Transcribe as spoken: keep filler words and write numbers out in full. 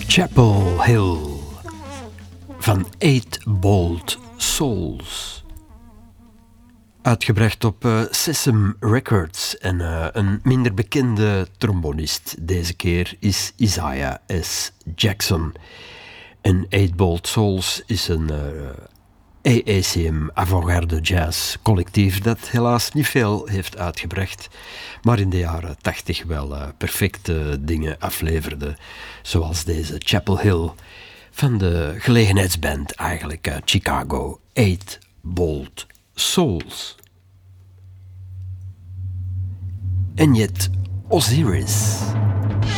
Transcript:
Chapel Hill van Eight Bold Souls. Uitgebracht op uh, Sesame Records en uh, een minder bekende trombonist deze keer is Isaiah S. Jackson. En Eight Bold Souls is een uh, A A C M avant-garde jazz collectief dat helaas niet veel heeft uitgebracht, maar in de jaren tachtig wel uh, perfecte dingen afleverde, zoals deze Chapel Hill van de gelegenheidsband eigenlijk uit Chicago, Eight Bold Souls. En yet Osiris.